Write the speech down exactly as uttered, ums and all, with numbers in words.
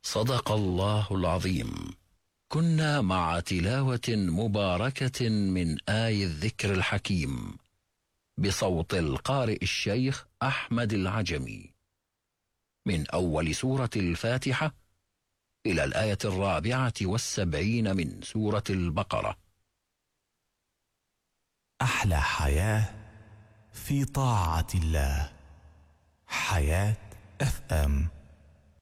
صدق الله العظيم. كنا مع تلاوة مباركة من آي الذكر الحكيم بصوت القارئ الشيخ أحمد العجمي من أول سورة الفاتحة إلى الآية الرابعة والسبعين من سورة البقرة. أحلى حياة في طاعة الله. حياة اف ام.